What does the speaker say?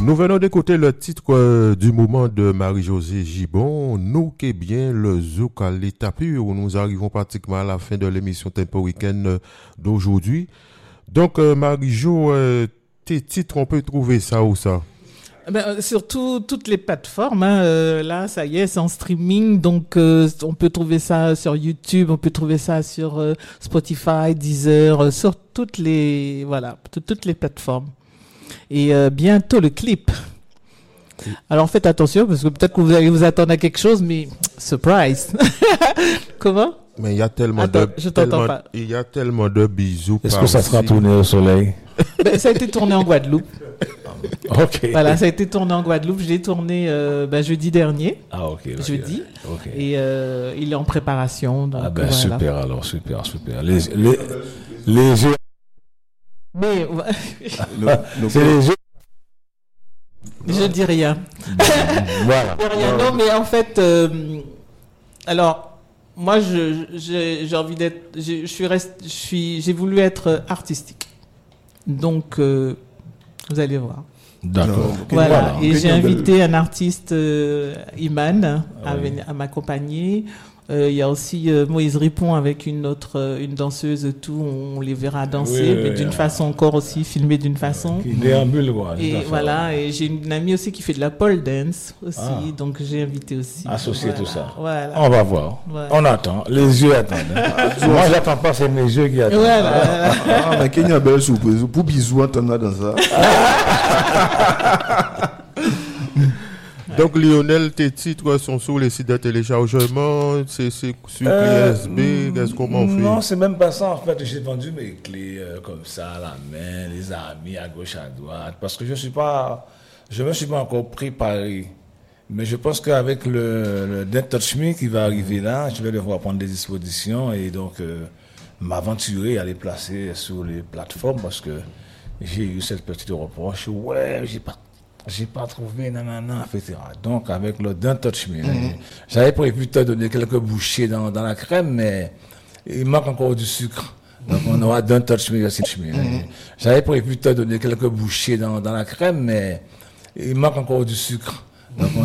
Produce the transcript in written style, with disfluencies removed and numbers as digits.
Nous venons d'écouter le titre du moment de Marie-Josée Gibon, Nous qu'est bien le zouk à l'état pur, où nous arrivons pratiquement à la fin de l'émission Tempo Week-end d'aujourd'hui. Donc Marie-Jo, tes titres, on peut trouver ça où ça? Surtout toutes les plateformes, hein, là ça y est, c'est en streaming, donc on peut trouver ça sur YouTube, on peut trouver ça sur Spotify, Deezer, sur toutes les toutes les plateformes. Et bientôt le clip. Alors faites attention parce que peut-être que vous allez vous attendre à quelque chose, mais surprise. Comment? Mais il y a tellement il y a tellement de bisous. Est-ce que ça sera tourné au soleil? Ça a été tourné en Guadeloupe. Ok. Voilà, ça a été tourné en Guadeloupe. Je l'ai tourné jeudi dernier. Ah ok. Jeudi. Ok. Et il est en préparation. Donc, voilà. Super alors, super. Les jeux. Mais c'est les jeux. Je dis rien. Voilà. Rien. Non, mais en fait, alors moi, j'ai envie d'être. J'ai voulu être artistique. Donc, vous allez voir. D'accord. Voilà. Et j'ai invité un artiste, Iman, à m'accompagner. Il y a aussi Moïse Ripon avec une danseuse et tout. On les verra danser, mais d'une façon encore aussi, filmée d'une façon. Qui déambule, quoi. Et voilà. Et j'ai une amie aussi qui fait de la pole dance aussi. Donc j'ai invité aussi. Associer tout ça. Voilà. On va voir. Voilà. On attend. Les yeux attendent. Moi, j'attends pas, c'est mes yeux qui attendent. Voilà. Mais qu'il y a une belle surprise. Pour bisous, entendre dans ça. Donc Lionel, tes titres sont sur les sites de téléchargement, c'est sur clé USB, qu'est-ce qu'on fait? Non, c'est même pas ça en fait. J'ai vendu mes clés comme ça à la main, les amis à gauche à droite, parce que je me suis pas encore préparé. Mais je pense qu'avec le Don't Touch Me qui va arriver là, je vais devoir prendre des dispositions et donc m'aventurer à les placer sur les plateformes parce que j'ai eu cette petite reproche. Ouais, j'ai pas trouvé, nanana, etc. Donc, avec le Don't Touch Me, j'avais prévu te donner quelques bouchées dans la crème, mais il manque encore du sucre. Donc, on aura Don't Touch Me aussi. J'avais prévu te donner quelques bouchées dans la crème, mais il manque encore du sucre. Donc,